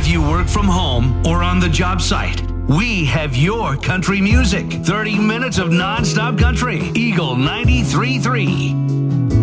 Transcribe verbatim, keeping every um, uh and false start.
if you work from home or on the job site, we have your country music. thirty minutes of non-stop country. Eagle ninety-three point three.